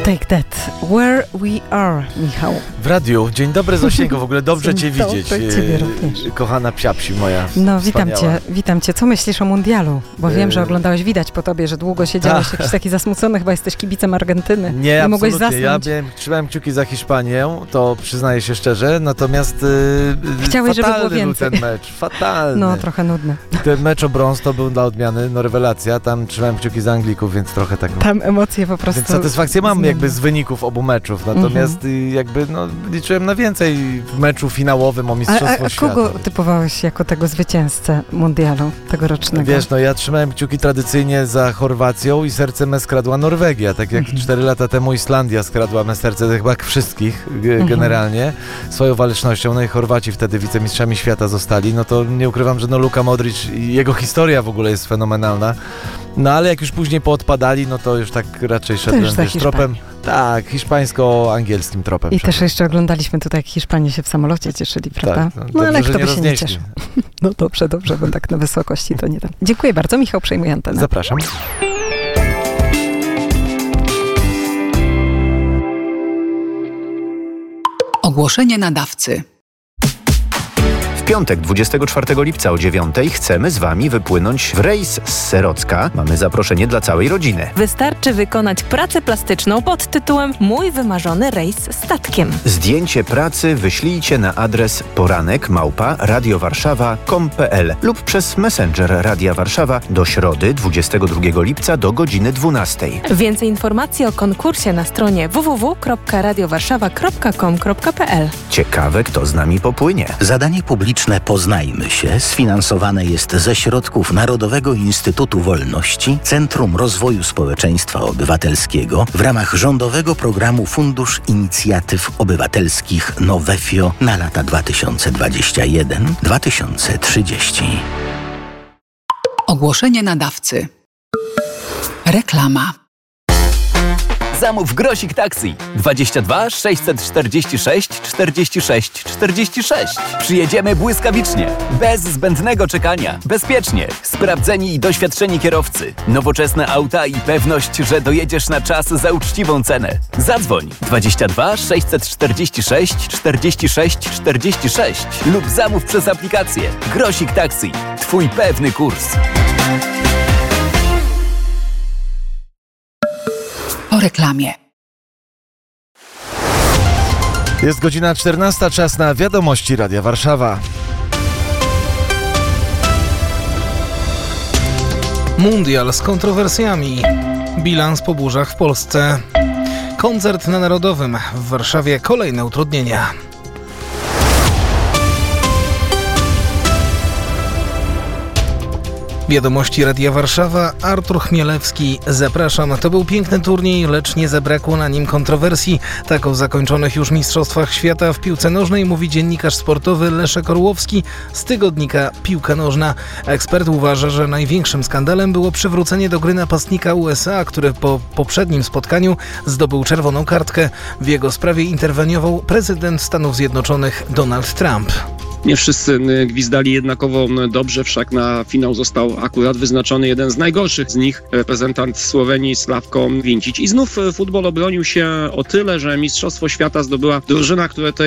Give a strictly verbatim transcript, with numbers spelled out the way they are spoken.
Take that, where we are, Michał. W radiu. Dzień dobry, Zosieńko, w ogóle dobrze Cię Dzień widzieć. dobry, Ciebie również. Kochana psiapsi moja. No, witam wspaniała. Cię, witam Cię. Co myślisz o mundialu? Bo wiem, że oglądałeś, widać po Tobie, że długo siedziałeś, jakiś taki zasmucony, chyba jesteś kibicem Argentyny. Nie, Nie mogłeś absolutnie. zasnąć. Ja miałem, trzymałem kciuki za Hiszpanię, to przyznaję się szczerze, natomiast yy, Chciałeś, żeby fatalny było więcej. był ten mecz, fatalny. No, trochę nudny. Ten mecz o brąz to był dla odmiany, no rewelacja, tam trzymałem kciuki za Anglików, więc trochę tak... Tam emocje po prostu... Więc satysfakcję mam zmienią. jakby z wyników obu meczów, natomiast Mhm. jakby no, liczyłem na więcej w meczu finałowym o A, Mistrzostwo a, a Świata. kogo typowałeś jako tego zwycięzcę mundialu tegorocznego? Wiesz, no ja trzymałem kciuki tradycyjnie za Chorwacją i serce me skradła Norwegia, tak jak Mhm. cztery lata temu Islandia skradła me serce, chyba jak wszystkich g- Mhm. generalnie, swoją walecznością, no i Chorwaci wtedy wicemistrzami świata zostali, no to nie ukrywam, że no Luka Modric i jego historia w ogóle jest fenomenalna, no ale jak już później poodpadali, no to już tak raczej szedłem, już za wiesz, tropem, tak, hiszpańsko-angielskim tropem. I szedłem. też jeszcze oglądaliśmy tutaj, jak Hiszpanie się w samolocie cieszyli, prawda? Tak, no ale dobrze, kto że by się nie roznieśli. cieszył. No dobrze, dobrze, bo tak na wysokości to nie tam. Dziękuję bardzo, Michał, przejmuję antenę. Zapraszam. Ogłoszenie nadawcy. W piątek, dwudziestego czwartego lipca o dziewiątej chcemy z Wami wypłynąć w rejs z Serocka. Mamy zaproszenie dla całej rodziny. Wystarczy wykonać pracę plastyczną pod tytułem Mój wymarzony rejs statkiem. Zdjęcie pracy wyślijcie na adres poranek małpa radiowarszawa kropka com kropka p l lub przez Messenger Radia Warszawa do środy, dwudziestego drugiego lipca do godziny dwunastej. Więcej informacji o konkursie na stronie w w w kropka radiowarszawa kropka com kropka p l. Ciekawe, kto z nami popłynie. Zadanie publiczne Poznajmy się sfinansowane jest ze środków Narodowego Instytutu Wolności, Centrum Rozwoju Społeczeństwa Obywatelskiego w ramach rządowego programu Fundusz Inicjatyw Obywatelskich Nowefio na lata dwa tysiące dwudziesty pierwszy do dwa tysiące trzydziestego. Ogłoszenie nadawcy. Reklama. Zamów Grosik Taxi dwadzieścia dwa sześćset czterdzieści sześć czterdzieści sześć czterdzieści sześć. Przyjedziemy błyskawicznie, bez zbędnego czekania, bezpiecznie, sprawdzeni i doświadczeni kierowcy, nowoczesne auta i pewność, że dojedziesz na czas za uczciwą cenę. Zadzwoń dwadzieścia dwa sześćset czterdzieści sześć czterdzieści sześć czterdzieści sześć lub zamów przez aplikację Grosik Taxi. Twój pewny kurs. Po reklamie. Jest godzina czternasta, czas na wiadomości Radia Warszawa. Mundial z kontrowersjami. Bilans po burzach w Polsce. Koncert na Narodowym. W Warszawie kolejne utrudnienia. Wiadomości Radia Warszawa, Artur Chmielewski. Zapraszam. To był piękny turniej, lecz nie zabrakło na nim kontrowersji. Tak o zakończonych już Mistrzostwach Świata w piłce nożnej mówi dziennikarz sportowy Leszek Orłowski z tygodnika Piłka Nożna. Ekspert uważa, że największym skandalem było przywrócenie do gry napastnika U S A, który po poprzednim spotkaniu zdobył czerwoną kartkę. W jego sprawie interweniował prezydent Stanów Zjednoczonych Donald Trump. Nie wszyscy gwizdali jednakowo dobrze, wszak na finał został akurat wyznaczony jeden z najgorszych z nich, reprezentant Słowenii Slavko Vincic. I znów futbol obronił się o tyle, że Mistrzostwo Świata zdobyła drużyna, która tej